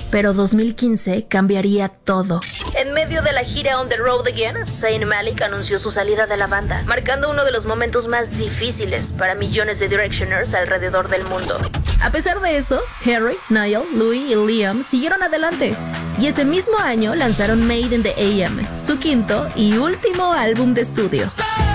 Pero 2015 cambiaría todo. En medio de la gira On the Road Again, Zayn Malik anunció su salida de la banda, marcando uno de los momentos más difíciles para millones de Directioners alrededor del mundo. A pesar de eso, Harry, Niall, Louis y Liam siguieron adelante, y ese mismo año lanzaron Made in the AM, su quinto y último álbum de estudio.